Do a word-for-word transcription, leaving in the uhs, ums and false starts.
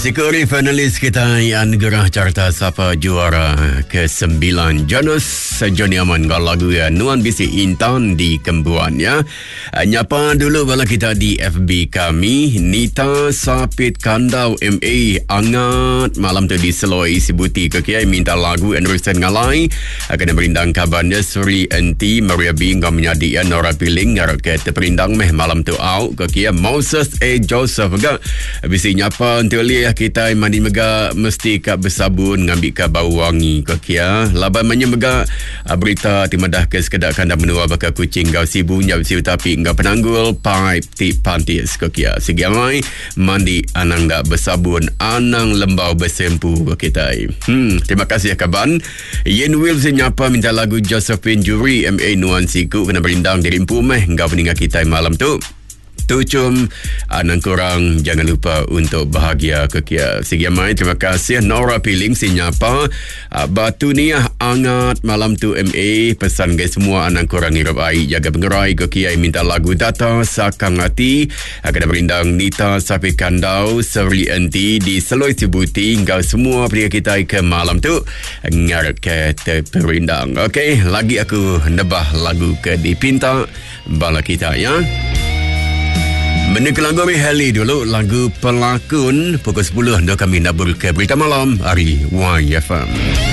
Sikuri finalis kita anugerah carta Sapa juara ke sembilan Janus Johnny Aman kalau lagu ya Nuan Bisi Intan di Kembuan ya. Nyapa dulu bala kita di F B kami Nita Sapit Kandau M A angat malam tu di Seloi Sibuti ke kiai minta lagu Anderson Ngalai akan berindang kabarnya Suri Enti Maria Bing kau menyadi ya Nora Piling ngarap ke terperindang meh malam tu au ke kiai Moses A Joseph ke bisi nyapa untuk lihat kita mandi mega mesti kat bersabun ngambil kat bau wangi ke kia laban manya mega berita timadah ke sekedar kandang menua bakal kucing gau sibu nyap siu tapi ngau penanggul pipe tip pantis ke kia segi amai mandi anang gak bersabun anang lembau bersempu ke kita hmm terima kasih kaban Yen Wills nyapa minta lagu Josephine Juri M A Nuan Siku kena berindang di rimpu meh ngau peninggal kita malam tu Tucum anang korang jangan lupa untuk bahagia ke kia segi mai terima kasih Nora Piling si nyapa uh, batu niah angat malam tu M A pesan guys semua anang korang hirap air jaga pengerai ke kia minta lagu data sakang hati akan berindang Nita Sapi Kandau Seri Enti di Seloi Sibuti engkau semua pria kita ke malam tu ngarap ke terperindang okey lagi aku nebah lagu ke dipinta bala kita ya. Menekan lagu Heli dulu lagu Pelakon pukul sepuluh dah kami nabur ke berita malam hari Y F M.